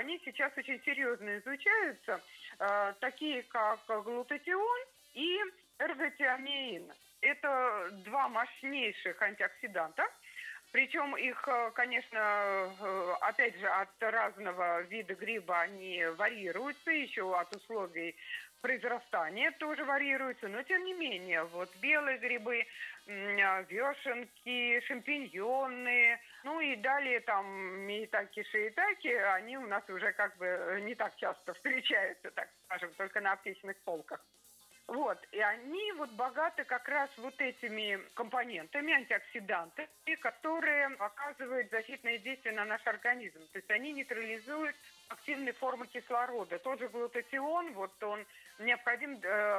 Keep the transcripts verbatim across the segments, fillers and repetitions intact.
они сейчас очень серьезно изучаются, э, такие как глутатион и эрготианин. Это два мощнейших антиоксиданта. Причем их, конечно, опять же, от разного вида гриба они варьируются, еще от условий произрастания тоже варьируются, но тем не менее, вот белые грибы, вешенки, шампиньоны, ну и далее там мейтаки, шиитаки, они у нас уже как бы не так часто встречаются, так скажем, только на аптечных полках. Вот, и они вот богаты как раз вот этими компонентами, антиоксидантами, которые оказывают защитное действие на наш организм. То есть они нейтрализуют активные формы кислорода. Тот же глутатион, вот он необходим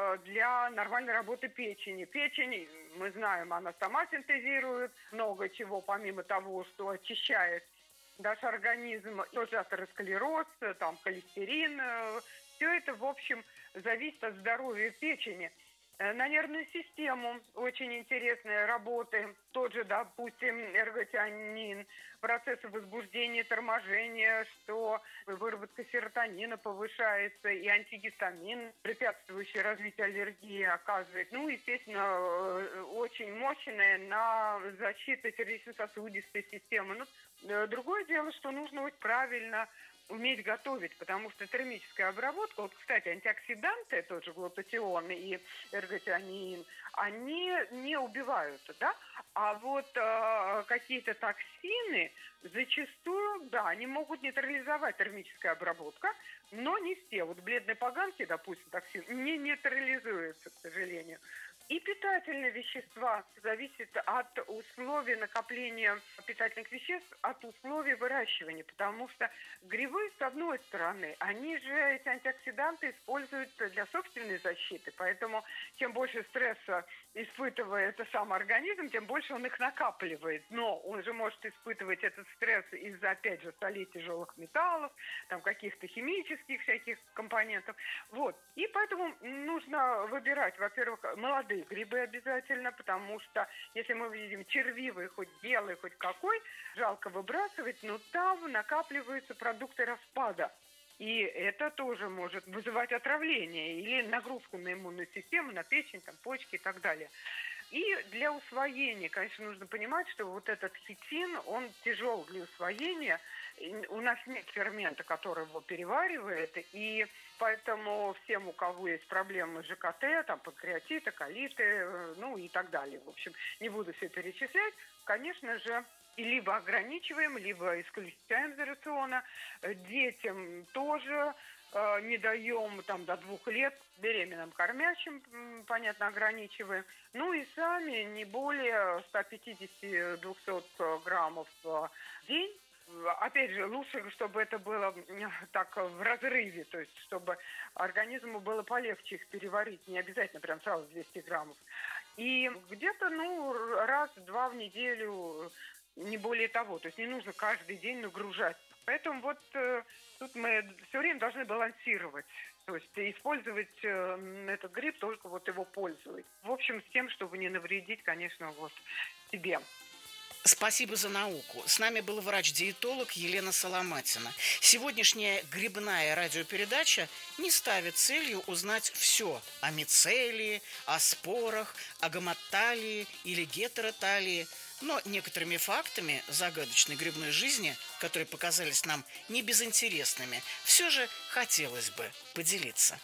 для нормальной работы печени. Печень, мы знаем, она сама синтезирует много чего, помимо того, что очищает наш организм. Тот же атеросклероз, там холестерин, все это, в общем, зависит от здоровья печени. На нервную систему очень интересные работы. Тот же, допустим, эрготианин, процессы возбуждения, торможения, что выработка серотонина повышается, и антигистамин, препятствующий развитию аллергии, оказывает. Ну, естественно, очень мощная на защиту сердечно-сосудистой системы. Ну, другое дело, что нужно вот правильно уметь готовить, потому что термическая обработка, вот, кстати, антиоксиданты, тот же глутатион и эрготианин, они не убивают, да, а вот э, какие-то токсины зачастую, да, они могут нейтрализовать термическая обработка, но не все. Вот бледные поганки, допустим, токсин, не нейтрализуются, к сожалению. И питательные вещества зависят от условий накопления питательных веществ, от условий выращивания. Потому что грибы, с одной стороны, они же эти антиоксиданты используют для собственной защиты. Поэтому чем больше стресса испытывает сам организм, тем больше он их накапливает. Но он же может испытывать этот стресс из-за, опять же, солей, тяжелых металлов, там каких-то химических всяких компонентов. Вот. И поэтому нужно выбирать, во-первых, молодые грибы обязательно, потому что если мы видим червивый, хоть белый, хоть какой, жалко выбрасывать, но там накапливаются продукты распада. И это тоже может вызывать отравление или нагрузку на иммунную систему, на печень, там, почки и так далее. И для усвоения, конечно, нужно понимать, что вот этот хитин, он тяжел для усвоения. У нас нет фермента, который его переваривает, и поэтому всем, у кого есть проблемы с ЖКТ, там, панкреатиты, колиты, ну и так далее, в общем, не буду все перечислять, конечно же, и либо ограничиваем, либо исключаем из рациона. Детям тоже э, не даем там до двух лет, беременным кормящим, понятно, ограничиваем. Ну и сами не более сто пятьдесят - двести граммов в день. Опять же, лучше, чтобы это было так в разрыве, то есть чтобы организму было полегче их переварить, не обязательно прям сразу двести граммов. И где-то, ну, раз-два в неделю, не более того, то есть не нужно каждый день нагружать. Поэтому вот э, тут мы все время должны балансировать, то есть использовать э, этот гриб, только вот его пользовать. В общем, с тем, чтобы не навредить, конечно, вот себе. Спасибо за науку. С нами был врач-диетолог Елена Соломатина. Сегодняшняя грибная радиопередача не ставит целью узнать все о мицелии, о спорах, о гоматалии или гетероталии, но некоторыми фактами загадочной грибной жизни, которые показались нам не безинтересными, все же хотелось бы поделиться.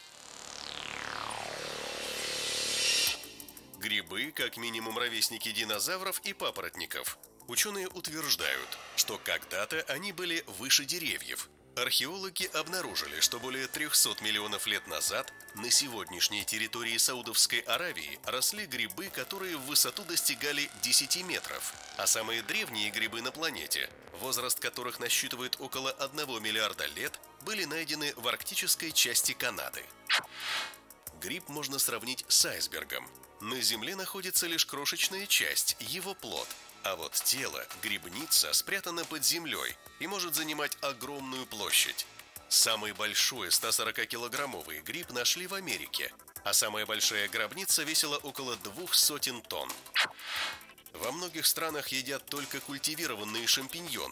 Грибы, как минимум, ровесники динозавров и папоротников. Ученые утверждают, что когда-то они были выше деревьев. Археологи обнаружили, что более трехсот миллионов лет назад на сегодняшней территории Саудовской Аравии росли грибы, которые в высоту достигали десяти метров. А самые древние грибы на планете, возраст которых насчитывает около одного миллиарда лет, были найдены в арктической части Канады. Гриб можно сравнить с айсбергом. На Земле находится лишь крошечная часть, его плод. А вот тело, грибница, спрятано под землей и может занимать огромную площадь. Самый большой сто сорокакилограммовый гриб нашли в Америке, а самая большая гробница весила около двух сотен тонн. Во многих странах едят только культивированные шампиньоны.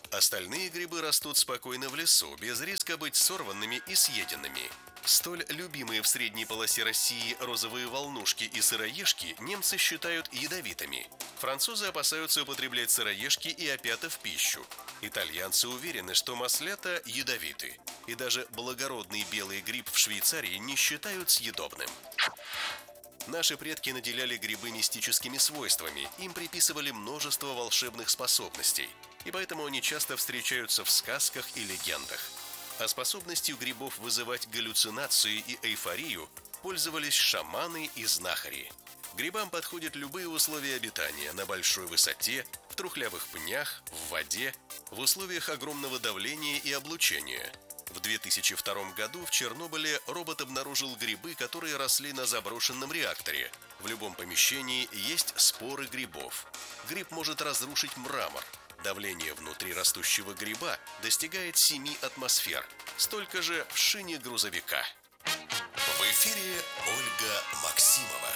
Остальные грибы растут спокойно в лесу, без риска быть сорванными и съеденными. Столь любимые в средней полосе России розовые волнушки и сыроежки немцы считают ядовитыми. Французы опасаются употреблять сыроежки и опята в пищу. Итальянцы уверены, что маслята ядовиты. И даже благородный белый гриб в Швейцарии не считают съедобным. Наши предки наделяли грибы мистическими свойствами, им приписывали множество волшебных способностей, и поэтому они часто встречаются в сказках и легендах. А способностью грибов вызывать галлюцинации и эйфорию пользовались шаманы и знахари. Грибам подходят любые условия обитания: на большой высоте, в трухлявых пнях, в воде, в условиях огромного давления и облучения. В две тысячи втором году в Чернобыле робот обнаружил грибы, которые росли на заброшенном реакторе. В любом помещении есть споры грибов. Гриб может разрушить мрамор. Давление внутри растущего гриба достигает семи атмосфер, столько же в шине грузовика. В эфире Ольга Максимова.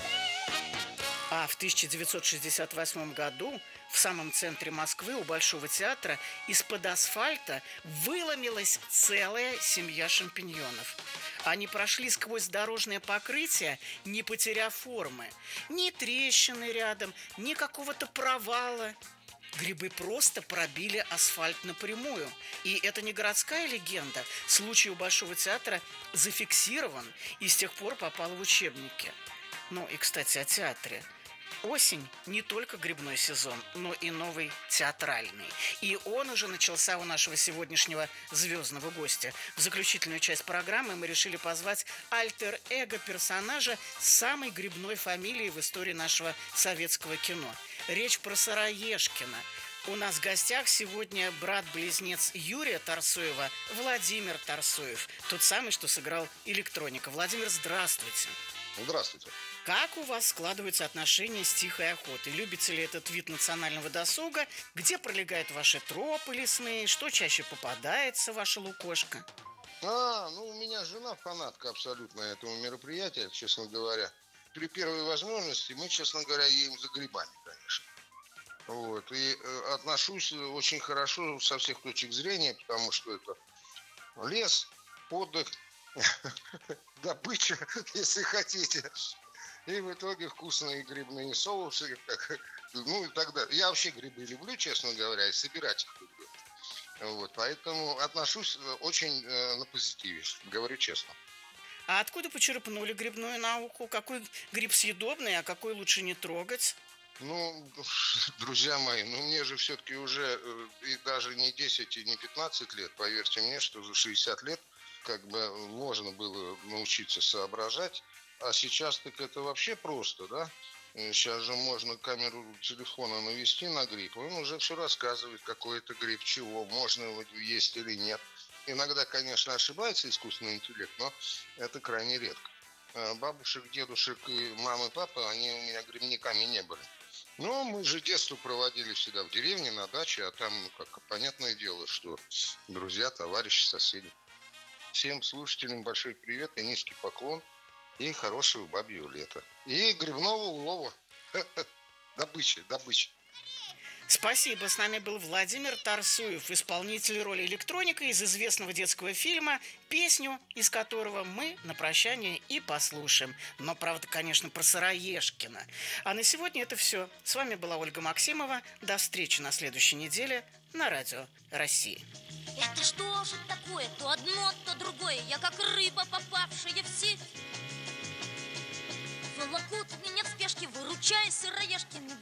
А в тысяча девятьсот шестьдесят восьмом году в самом центре Москвы у Большого театра из-под асфальта выломилась целая семья шампиньонов. Они прошли сквозь дорожное покрытие, не потеряв формы. Ни трещины рядом, ни какого-то провала. Грибы просто пробили асфальт напрямую. И это не городская легенда. Случай у Большого театра зафиксирован и с тех пор попал в учебники. Ну и, кстати, о театре. Осень не только грибной сезон, но и новый театральный. И он уже начался у нашего сегодняшнего звездного гостя. В заключительную часть программы мы решили позвать альтер-эго персонажа с самой грибной фамилией в истории нашего советского кино. Речь про Сыроежкина. У нас в гостях сегодня брат-близнец Юрия Тарсуева, Владимир Тарсуев. Тот самый, что сыграл электроника. Владимир, здравствуйте. Здравствуйте. Как у вас складываются отношения с тихой охотой? Любите ли этот вид национального досуга? Где пролегают ваши тропы лесные? Что чаще попадается, ваша лукошка? А, ну у меня жена фанатка абсолютно этого мероприятия, честно говоря. При первой возможности мы, честно говоря, едем за грибами, конечно. Вот. И э, отношусь очень хорошо со всех точек зрения, потому что это лес, отдых, добыча, если хотите. И в итоге вкусные грибные соусы, ну и так далее. Я вообще грибы люблю, честно говоря, и собирать их люблю. Вот, поэтому отношусь очень э, на позитиве, говорю честно. А откуда почерпнули грибную науку? Какой гриб съедобный, а какой лучше не трогать? Ну, друзья мои, ну мне же все-таки уже э, и даже не десять, и не пятнадцать лет, поверьте мне, что за шестьдесят лет как бы можно было научиться соображать. А сейчас так это вообще просто, да? Сейчас же можно камеру телефона навести на гриб, и он уже все рассказывает, какой это гриб, чего, можно его есть или нет. Иногда, конечно, ошибается искусственный интеллект, но это крайне редко. Бабушек, дедушек и мамы, папы, они у меня грибниками не были. Но мы же детство проводили всегда в деревне, на даче, а там, ну, как понятное дело, что друзья, товарищи, соседи. Всем слушателям большой привет и низкий поклон. И хорошего бабьего лета. И грибного улова. Добыча, добыча. Спасибо. С нами был Владимир Тарсуев, исполнитель роли электроника из известного детского фильма, песню из которого мы на прощание и послушаем. Но, правда, конечно, про Сыроежкина. А на сегодня это все. С вами была Ольга Максимова. До встречи на следующей неделе на Радио России. Это что же такое? То одно, то другое. Я как рыба, попавшая в сеть. Волокут меня в спешке, выручай, Сыроежкин.